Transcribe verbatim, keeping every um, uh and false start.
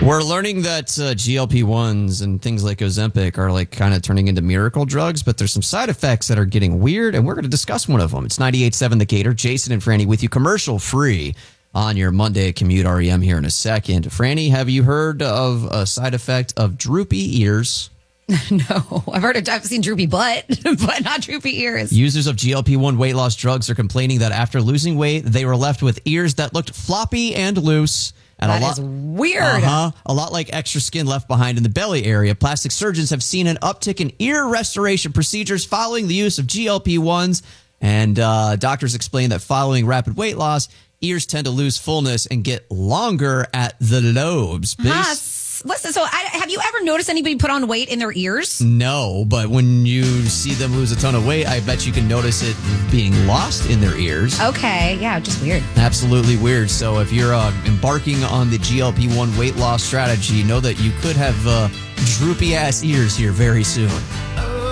We're learning that uh, G L P ones and things like Ozempic are like kind of turning into miracle drugs, but there's some side effects that are getting weird, and we're going to discuss one of them. It's ninety-eight point seven The Gator. Jason and Franny with you, commercial free on your Monday Commute R E M here in a second. Franny, have you heard of a side effect of droopy ears? No, I've heard of, I've seen droopy butt, but not droopy ears. Users of G L P one weight loss drugs are complaining that after losing weight, they were left with ears that looked floppy and loose. And that a lot, is weird. Uh-huh, a lot like extra skin left behind in the belly area. Plastic surgeons have seen an uptick in ear restoration procedures following the use of G L P ones. And uh, doctors explain that following rapid weight loss, ears tend to lose fullness and get longer at the lobes. Huh, listen, so I, have you ever noticed anybody put on weight in their ears? No, but when you see them lose a ton of weight, I bet you can notice it being lost in their ears. Okay, yeah, just weird. Absolutely weird. So if you're uh, embarking on the G L P one weight loss strategy, know that you could have uh, droopy-ass ears here very soon.